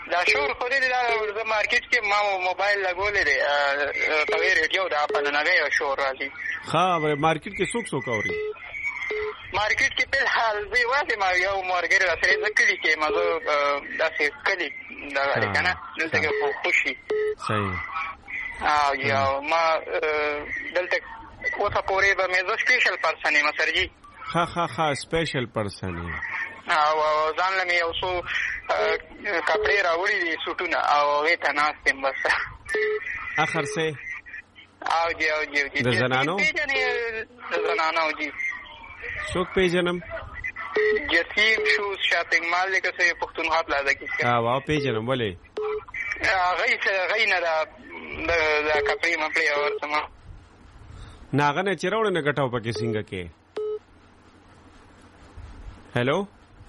دا شور خو دې دا مارکیټ کې ما موبایل لګولې دی په ریډیو دا په ننګي شور راځي. ها مارکیټ کې څوک اوري؟ مارکیټ کې په حال دی واسه ما یو مارګر سره ځکلی کې ما داسې کلی دا کنه دلته کې خوشي صحیح یا ما دلته اوسه پورې به مې زه سپیشل پرسن یم سرجی. ها سپیشل پرسن او ځان له مې یو څو کپڑے راوړي دي سوټونه او هغه ته ناستم بس اخر سے او جی د زنانو جی څوک پیژنم؟ جسیم شوز شاپینګ مال کې څه پښتونخوا پلازا کې واو پیژنم ولې غي نه دا کپڑے مپلې اور سما ناغه نه چیرونه نه غټاو پکې څنګه کې هلو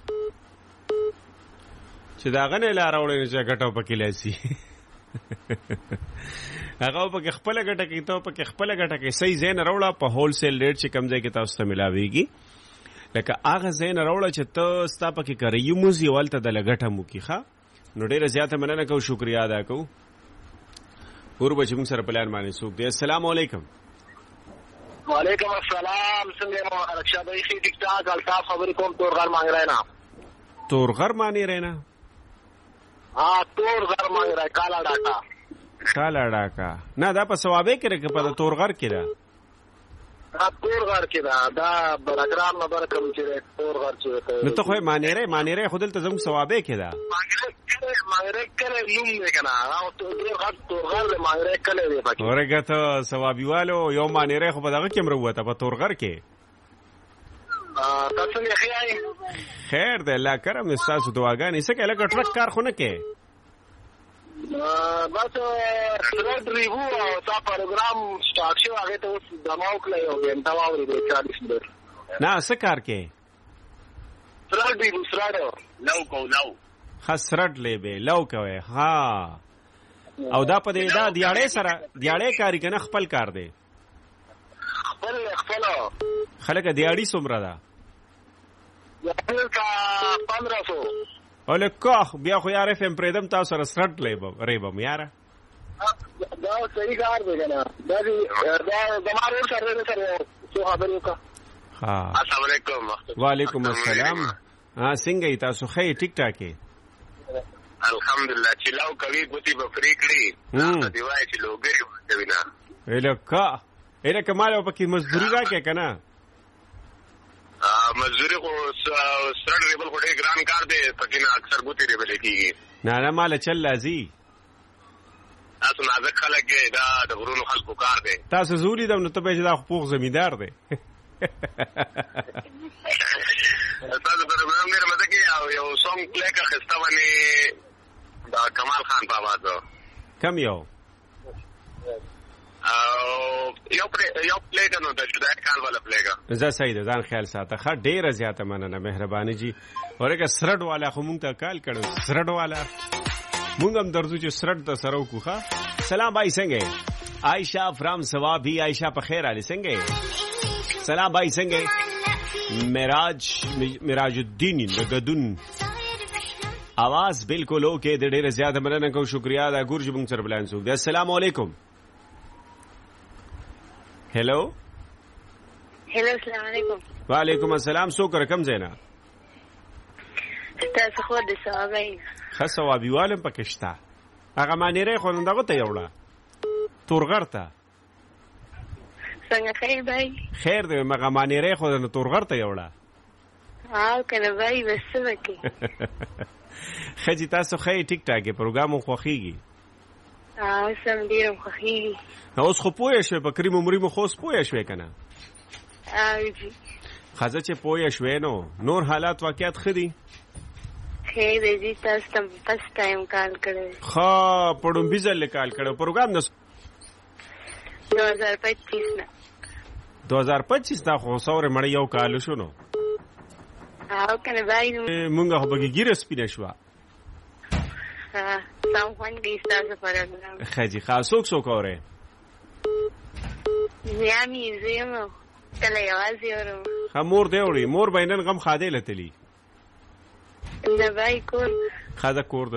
چې داغه نه لارونه چې غټاو پکې لاسي هغه په خپل غټه کې ته په خپل غټه کې صحیح زین راوړه په هول سیل ریټ چې کم ځای کې تاسو ته ملاويږي لکه هغه زین راوړه چې ته ستا پکې کوي موزي ولته د لګټه مو کیخه نو ډیره زیاته مننه کوم شکریا ادا کوم ورو بچم سره پلان باندې سوق دی. السلام علیکم. وعلیکم السلام. څنګه مو رکشا بھائی خې ټیک ټاک الطاف خبرې کوم تورغر مانګ رہنا تورغر مانی رہنا تورغر مانګ رہا کالا ډاکا نه دا په ثوابه کې راکې په تورغر کې دا تورغر کې دا برګرام نه برکم چې تورغر چې نو ته خو مانیره خودل ته زم ثوابه کې دا مانیره کله نوم نه کنه او تورغر له مانیره کله دی پکې ورګه ته ثوابيوالو یو مانیره خو په دغه کې مروته په تورغر کې تاسو نه خیر ده الله کرم استاسو دعاګانې څه کله ټرک کار خو نه کې بس سرټ ریوو او تا پروګرام سٹارټ شو هغه ته دماو کړی او غنټه واوري د 40 منټ نه څه کار کې سرټ ریوو سرټ لو خسرټ لې لو کوي ها او دا په دې دا دیاړې سره دیاړې کاری کنه خپل کار دی خپل خلک دیاړي څومره ده یو کا 1500 ولکه بیا خو یاره فهم پردم تاسو سره سرټ ریبم یاره دا صحیح کار دی کنه دا زماره سره څه خبرې کا السلام علیکم. وعلیکم السلام. څنګه تاسو خې ټیک ټاک الحمدلله چې لاو کوي ګوتی به فری کړی دی وای چې لوګي وینا الکه مال په کې مزدوري راکې کنه مزدوری خو سرټ ریبل خو ډېر ګران کار دی پکې نه اکثر ګوتی ریبل کیږي نه مال چل لازي تاسو نازک خلک دا د غرونو خلکو کار دی تاسو زوري د نو ته به دا حقوق زمیندار دی تاسو پروګرام ډېر مزه کې یو سونګ پلی کا خسته باندې دا کمال خان په आवाज کم یو یو پلی کنو د شدایت کال والا پلی کا زه صحیح ده ځان خیال ساته ښه ډیره زیاته مننه مهرباني جی ورګه سرټ والا خو مونږ ته کال کړو سرټ والا مونږ هم درځو چې سرټ د سرو کوخه سلام بھائی څنګه عائشہ فرام ثوابی عائشہ په خیر علي څنګه سلام بھائی څنګه معراج الدین لګدون आवाज بالکل اوکے د ډیره زیاته مننه کوم شکریا دا ګورج مونږ سره بلان سو السلام علیکم. هلو السلام علیکم. وعلیکم السلام. سو کم زینا تاسو خو د ثوابي ثوابيوالم پکشتا هغه مانیره خو دغه ته یوړه تورغر ته څنګه خیر بھائی خیر دې مغه مانیره خو د تورغر ته یوړه کنه بھائی وسه وکي خجی تاسو خې ټیک ټاک پروګرام خو خيږي سم ډیرم خوخیږي اوس خو پوهه شوې په کریم عمرې مو خو اوس پوهه شوې کنه جی خزه چې پوهه شوې نور حالات واقعیت خدي خیر دې تاسو ته پس ټایم کال کړو ها پړم بيزل کال کړو پروګرام نو 2025 دا خو سوره مړ یو کال شو نو کنه بای مونږه هو بګی ګیرس پینې شو سام خوان دې تاسو پروګرام خجی خاصوک اوره یامي زمو کله یوازې ورو مور دی وړي مور بینن غم خاده لتلی نه بای کور خاده کور